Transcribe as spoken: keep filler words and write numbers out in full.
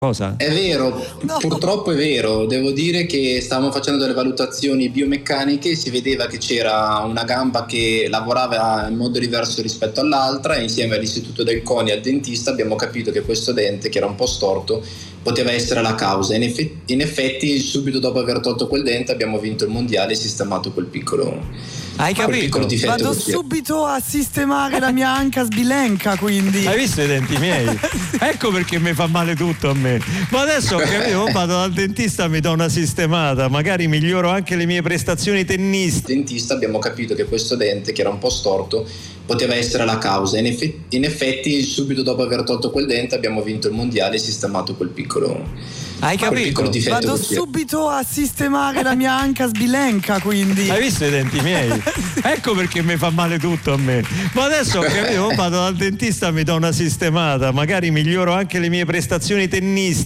Cosa? È vero, No. purtroppo è vero, devo dire che stavamo facendo delle valutazioni biomeccaniche e si vedeva che c'era una gamba che lavorava in modo diverso rispetto all'altra e insieme all'istituto del C O N I e al dentista abbiamo capito che questo dente, che era un po' storto, poteva essere la causa. In effetti, in effetti subito dopo aver tolto quel dente abbiamo vinto il mondiale e sistemato quel piccolo, Hai quel capito? piccolo difetto Vado che c'era. subito a sistemare la mia anca sbilenca, quindi. Hai visto i denti miei? Ecco perché mi fa male tutto a me. Ma adesso ho capito, vado dal dentista, mi do una sistemata, magari miglioro anche le mie prestazioni tennistiche. Dentista abbiamo capito che questo dente, che era un po' storto, poteva essere la causa. In effetti, in effetti subito dopo aver tolto quel dente abbiamo vinto il mondiale e sistemato quel piccolo, Hai quel capito? piccolo difetto Vado che c'era. subito a sistemare la mia anca sbilenca, quindi. Hai visto i denti miei? Ecco perché mi fa male tutto a me. Ma adesso ho capito, vado dal dentista, mi do una sistemata, magari miglioro anche le mie prestazioni tennistiche.